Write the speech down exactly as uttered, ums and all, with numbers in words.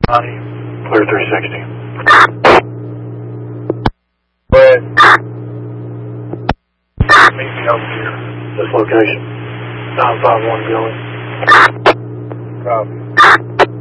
Clear three sixty. Go ahead. Meet me over here. This location. nine five one Billy. Copy.